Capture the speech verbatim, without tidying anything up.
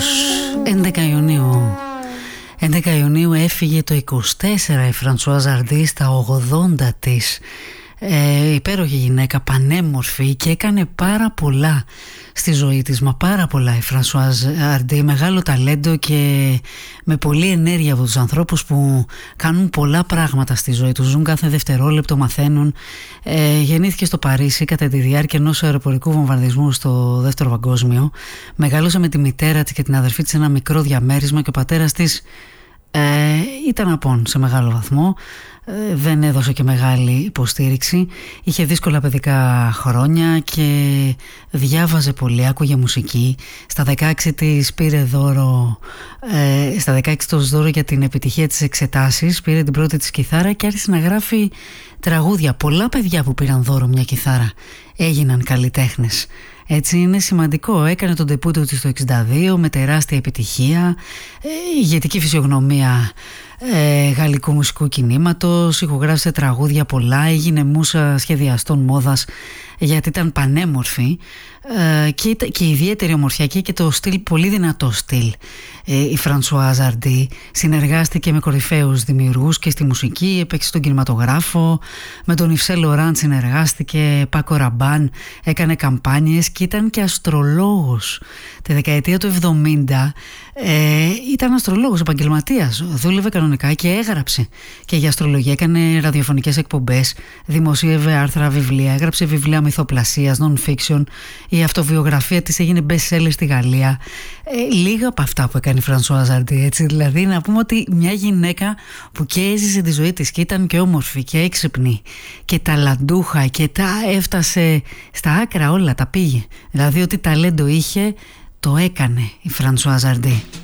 Βεβαίως, έντεκα Ιουνίου. έντεκα Ιουνίου έφυγε το είκοσι τέσσερα η Φρανσουάζ Αρντί στα ογδόντα της. Ε, υπέροχη γυναίκα, πανέμορφη, και έκανε πάρα πολλά στη ζωή της, μα πάρα πολλά η Φρανσουάζ Αρντί, μεγάλο ταλέντο και με πολλή ενέργεια από τους ανθρώπους που κάνουν πολλά πράγματα στη ζωή τους, ζουν κάθε δευτερόλεπτο, μαθαίνουν. Ε, γεννήθηκε στο Παρίσι κατά τη διάρκεια ενός αεροπορικού βομβαρδισμού στο δεύτερο παγκόσμιο. Μεγάλωσε με τη μητέρα της και την αδερφή της σε ένα μικρό διαμέρισμα και ο πατέρας της ε, ήταν απόν σε μεγάλο βαθμό. Δεν έδωσε και μεγάλη υποστήριξη. Είχε δύσκολα παιδικά χρόνια και διάβαζε πολύ, άκουγε μουσική. Στα δεκαέξι της πήρε δώρο ε, Στα δεκαέξι της δώρο για την επιτυχία της εξετάσεις. Πήρε την πρώτη της κιθάρα και άρχισε να γράφει τραγούδια. Πολλά παιδιά που πήραν δώρο μια κιθάρα έγιναν καλλιτέχνες. Έτσι είναι σημαντικό. Έκανε τον ντεπούτο της το εξήντα δύο με τεράστια επιτυχία, ε, ηγετική φυσιογνωμία ε, γαλλικού μουσικού κινήματος, ηχογράφησε τραγούδια πολλά, έγινε μούσα σχεδιαστών μόδας γιατί ήταν πανέμορφη ε, και, και ιδιαίτερη ομορφιά και το στυλ, πολύ δυνατό στυλ. Ε, η Φρανσουάζ Αρντί συνεργάστηκε με κορυφαίους δημιουργούς και στη μουσική, έπαιξε στον κινηματογράφο, με τον Ιβ Σεν Λοράν συνεργάστηκε, Πάκο Ραμπάν, έκανε καμπάνιες και ήταν και αστρολόγος. Τη δεκαετία του εβδομήντα ε, ήταν αστρολόγος, επαγγελματίας, δούλευε κανονικά και έγραψε και για αστρολογία, έκανε ραδιοφωνικές εκπομπές, δημοσίευε άρθρα, βιβλία, έγραψε βιβλία μυθοπλασίας, non-fiction. Η αυτοβιογραφία της έγινε best seller στη Γαλλία. Ε, λίγα από αυτά που έκανε η Φρανσουάζ Αρντί, έτσι, δηλαδή να πούμε ότι μια γυναίκα που και έζησε τη ζωή της και ήταν και όμορφη και έξυπνη και ταλαντούχα και τα έφτασε στα άκρα όλα, τα πήγε. Δηλαδή ότι ταλέντο είχε, το έκανε η Φρανσουάζ Αρντί.